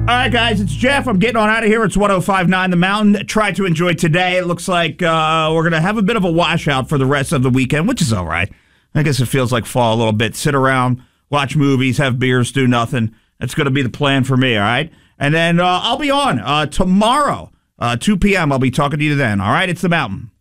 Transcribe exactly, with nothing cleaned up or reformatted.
All right, guys, it's Jeff. I'm getting on out of here. It's one oh five point nine The Mountain. Try to enjoy today. It looks like uh, we're going to have a bit of a washout for the rest of the weekend, which is all right. I guess it feels like fall a little bit. Sit around, watch movies, have beers, do nothing. That's going to be the plan for me, all right? And then uh, I'll be on uh, tomorrow, uh, two p.m. I'll be talking to you then, all right? It's The Mountain.